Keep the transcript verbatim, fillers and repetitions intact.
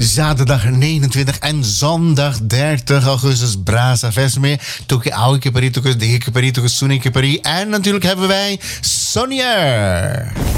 Zaterdag negenentwintig en zondag dertig augustus Brasa Vesme. Toke Auke Pari, Toke Deke Pari, Toke Suneke Pari. En natuurlijk hebben wij Sonja.